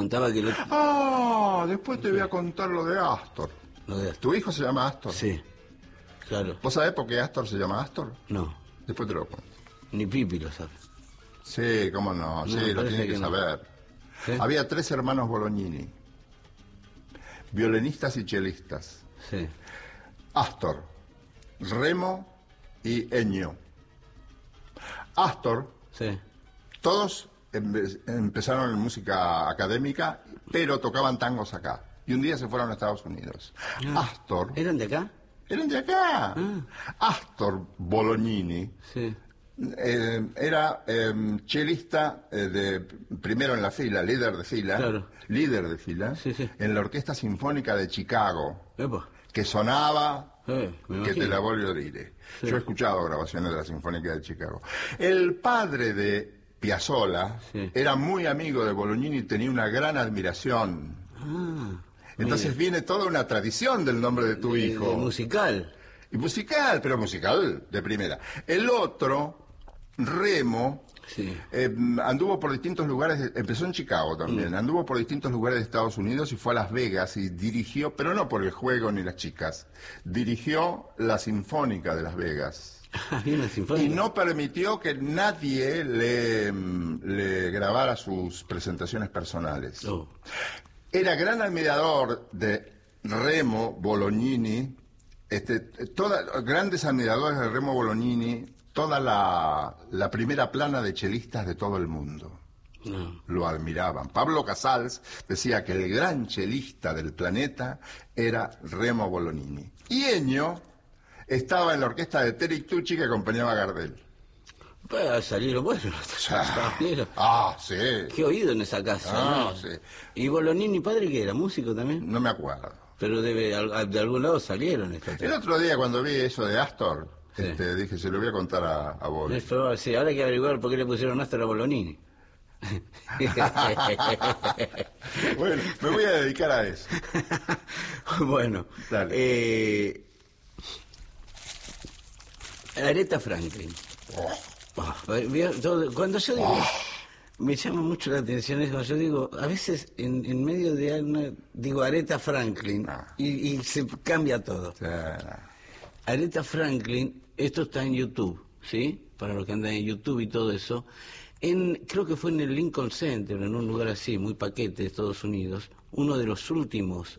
contaba que... Después te voy a contar lo de Astor. Lo de Astor. ¿Tu hijo se llama Astor? Sí, claro. ¿Vos sabés por qué Astor se llama Astor? No, Después te lo cuento. ni Pipi lo sabe. Sí, cómo no, sí, lo parece tiene que que no. saber. ¿Sí? Había 3 hermanos Bolognini, violinistas y chelistas. Sí. Astor, Remo y Ennio. Astor, Sí. todos empezaron en música académica, pero tocaban tangos acá. Y un día se fueron a Estados Unidos. Astor, ¿Eran de acá? eran de acá. Astor Bolognini Sí. era chelista primero en la fila, líder de fila, Claro. sí, en la Orquesta Sinfónica de Chicago, Epa. que sonaba, Me que imagino. te la voglio a dire. Sí. Yo he escuchado grabaciones de la Sinfónica de Chicago. El padre de Piazzolla Sí. era muy amigo de Bolognini y tenía una gran admiración. Entonces viene toda una tradición del nombre de tu hijo. De musical. Y musical, pero musical de primera. El otro, Remo, Sí. anduvo por distintos lugares, empezó en Chicago también, anduvo por distintos lugares de Estados Unidos y fue a Las Vegas y dirigió, pero no por el juego ni las chicas, dirigió la Sinfónica de Las Vegas. Había una sinfónica. Y no permitió que nadie le grabara sus presentaciones personales. Oh. Era gran admirador de Remo Bolognini, grandes admiradores de Remo Bolognini, toda la primera plana de chelistas de todo el mundo. No. Lo admiraban. Pablo Casals decía que el gran chelista del planeta era Remo Bolognini. Y Ennio estaba en la orquesta de Terry Tucci que acompañaba a Gardel. Puede salir bueno. Sí. Qué oído en esa casa. Sí. ¿Y Bolognini padre qué era? ¿Músico también? No me acuerdo. Pero de algún lado salieron estas El otro día cuando vi eso de Astor, Sí. dije, se lo voy a contar a vos. Sí, ahora hay que averiguar por qué le pusieron Astor a Bolognini. Bueno, me voy a dedicar a eso. Bueno, Dale. Aretha Franklin. Cuando yo digo, me llama mucho la atención eso, yo digo, a veces en medio de una, digo Aretha Franklin y se cambia todo. Aretha Franklin, esto está en YouTube, ¿sí? Para los que andan en YouTube y todo eso. Creo que fue en el Lincoln Center, en un lugar así, muy paquete de Estados Unidos, uno de los últimos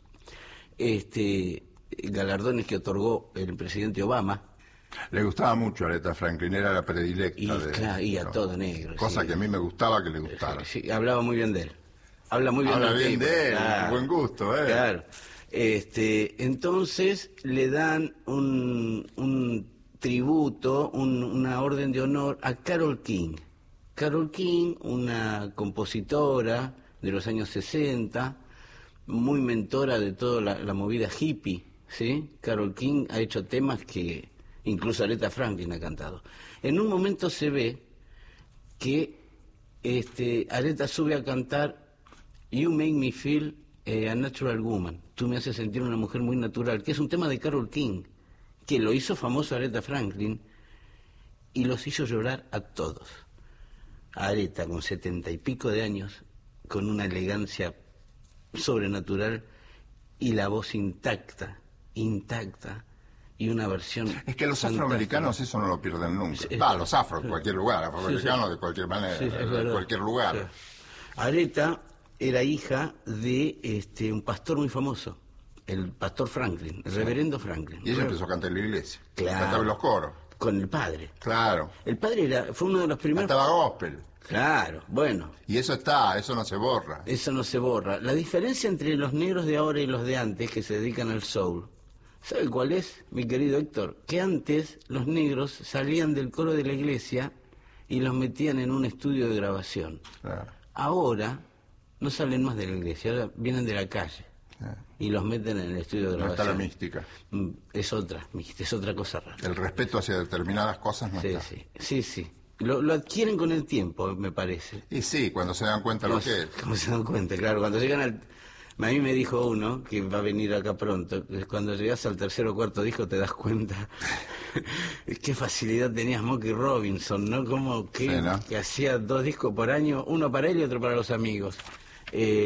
galardones que otorgó el presidente Obama. Le gustaba mucho a Aretha Franklin, era la predilecta Y a todo negro. Cosa sí. que a mí me gustaba que le gustara. Sí, hablaba muy bien de él. Habla bien de él, claro, buen gusto, Claro. Entonces le dan un tributo, una orden de honor a Carole King. Carole King, una compositora de los años 60, muy mentora de toda la movida hippie, ¿sí? Carole King ha hecho temas que incluso Aretha Franklin ha cantado. En un momento se ve que Aretha sube a cantar You Make Me Feel a Natural Woman. Tú me haces sentir una mujer muy natural, que es un tema de Carole King, que lo hizo famoso Aretha Franklin y los hizo llorar a todos. A Aretha, con 70 y pico de años, con una elegancia sobrenatural y la voz intacta, y una versión Es que los fantástica. afroamericanos eso no lo pierden nunca. Los afros en cualquier lugar, afroamericanos de cualquier manera, de cualquier lugar. Sí. Aretha era hija de un pastor muy famoso, el pastor Franklin, el reverendo Franklin. Y ella empezó a cantar en la iglesia. Claro. Cantaba en los coros. Con el padre. Claro. El padre fue uno de los primeros... Cantaba gospel. Claro, bueno. Y eso no se borra. Eso no se borra. La diferencia entre los negros de ahora y los de antes, que se dedican al soul, ¿sabe cuál es, mi querido Héctor? Que antes los negros salían del coro de la iglesia y los metían en un estudio de grabación. Claro. Ahora no salen más de la iglesia, ahora vienen de la calle y los meten en el estudio de No grabación. está la mística. Es otra cosa rara. El respeto hacia determinadas cosas no está. Sí. Lo adquieren con el tiempo, me parece. Y sí, cuando se dan cuenta lo que es. Como se dan cuenta, claro. Cuando llegan al... A mí me dijo uno, que va a venir acá pronto, que cuando llegas al tercer o cuarto disco te das cuenta qué facilidad tenía Smokey Robinson, ¿no? Como que, Sí, ¿no? que hacía 2 discos por año, uno para él y otro para los amigos.